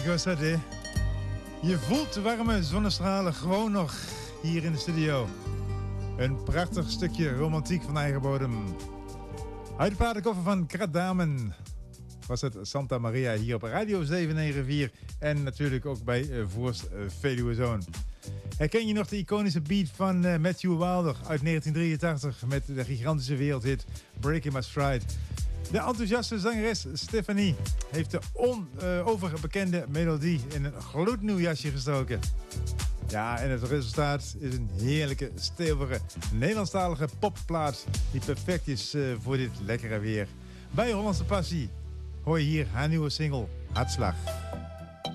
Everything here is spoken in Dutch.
Heerlijk was dat, hè? Je voelt de warme zonnestralen gewoon nog hier in de studio. Een prachtig stukje romantiek van eigen bodem. Uit de platenkoffer van Kradamen was het Santa Maria hier op Radio 794. En natuurlijk ook bij Voorst Veluwe Zoon. Herken je nog de iconische beat van Matthew Wilder uit 1983 met de gigantische wereldhit Breaking My Stride? De enthousiaste zangeres Stephanie heeft de overbekende melodie in een gloednieuw jasje gestoken. Ja, en het resultaat is een heerlijke, stevige, Nederlandstalige popplaat die perfect is voor dit lekkere weer. Bij Hollandse Passie hoor je hier haar nieuwe single Hartslag.